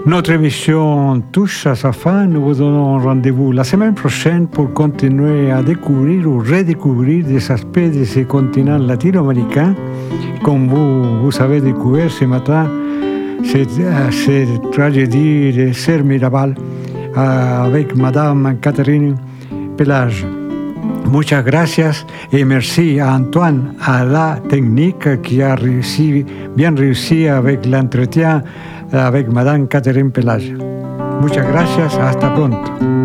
Notre émission touche à sa fin. Nous vous donnons rendez-vous la semaine prochaine pour continuer à découvrir ou redécouvrir des aspects de ce continent latino-américain. Comme vous avez découvert ce matin, cette tragédie de Sœur Mirabal avec Madame Catherine Pelage. Muchas gracias et merci à Antoine à la technique qui a bien réussi avec l'entretien avec Madame Catherine Pelage. Muchas gracias, hasta pronto.